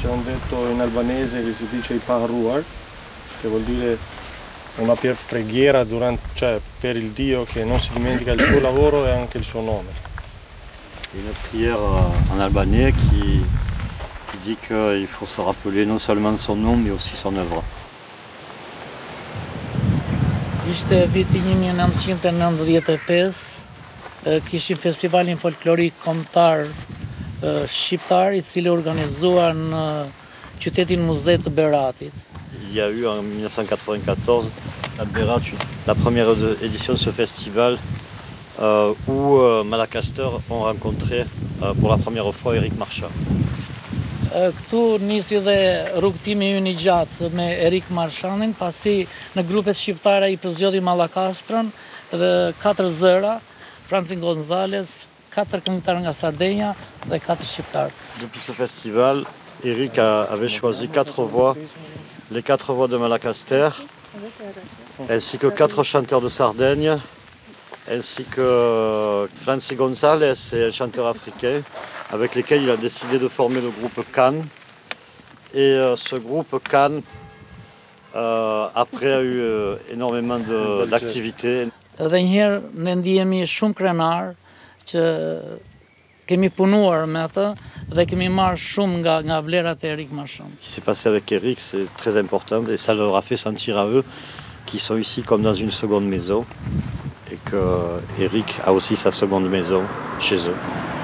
C'è un detto in albanese che si dice i paruar, che vuol dire una preghiera per il Dio che non si dimentica il suo lavoro e anche il suo nome. Une prière en albanais qui dit qu'il faut se rappeler non seulement de son nom mais aussi son œuvre. Ishte viti 1995, kishim festivalin folklorik kombëtar shqiptar I cili organizuar në qytetin Muze të Beratit. Il y a eu en 1994 à Berat la première édition de ce festival où Malacaster ont rencontré pour la première fois Eric Marchand. Këtu nisi dhe rrugtimi ynë I gjatë me Erik Marchandin, pasi në grupet shqiptare I përzgjodhi Malakastrën dhe 4 zëra, Franci Gonzales, 4 këngëtar nga Sardenja dhe 4 shqiptar. Depuis ce festival, Eric avait choisi 4 voix, les 4 voix de Malacaster, ainsi que 4 chanteurs de Sardaigne, ainsi que Franci Gonzales et un chanteur africain, avec lesquels il a décidé de former le groupe Can. Et ce groupe Can, après, a eu énormément d'activités. Edhe njëherë ne ndihemi shumë krenar që kemi punuar me atë dhe kemi marrë shumë nga vlerat e Erik Marchand. Ce qui s'est passé avec Eric, c'est très important et ça leur a fait sentir à eux qu'ils sont ici comme dans une seconde maison et que Eric a aussi sa seconde maison chez eux.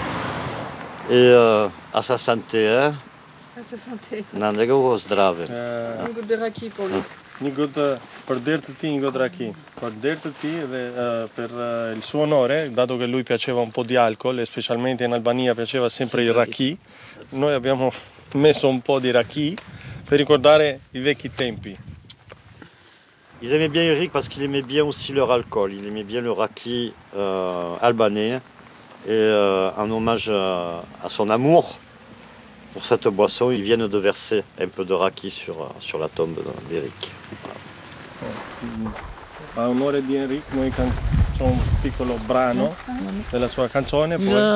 Et à sa santé, hein? À sa santé. Nandego zdrave. Un goût de raki pour lui. Një gotë për derë të tij, një gotë raki. Për derë të tij dhe per il suo onore, dato che lui piaceva un po' di alcol e specialmente in Albania piaceva sempre il raki, noi abbiamo messo un po' di raki per ricordare I vecchi tempi. Ils aimaient bien Eric parce qu'il aimait bien aussi leur alcool. Il aimait bien le raki albanais. Et en hommage à son amour pour cette boisson, ils viennent de verser un peu de raki sur la tombe d'Eric. A onore di Enric, noi c'è un piccolo brano della sua canzone.